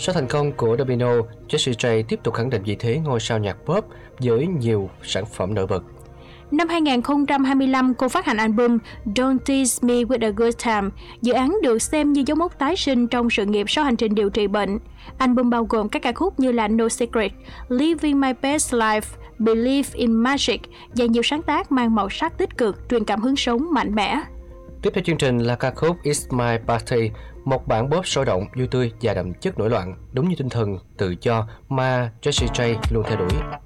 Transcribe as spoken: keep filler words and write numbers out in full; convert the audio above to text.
Sau thành công của Domino, Jessie J tiếp tục khẳng định vị thế ngôi sao nhạc pop với nhiều sản phẩm nổi bật. Năm hai nghìn không trăm hai mươi lăm, cô phát hành album Don't Tease Me With A Good Time. Dự án được xem như dấu mốc tái sinh trong sự nghiệp sau hành trình điều trị bệnh. Album bao gồm các ca khúc như là No Secret, Living My Best Life, Believe in Magic và nhiều sáng tác mang màu sắc tích cực, truyền cảm hứng sống mạnh mẽ. Tiếp theo chương trình là ca khúc It's My Party, một bản pop sôi động, vui tươi và đậm chất nổi loạn, đúng như tinh thần tự do mà Jessie J luôn theo đuổi.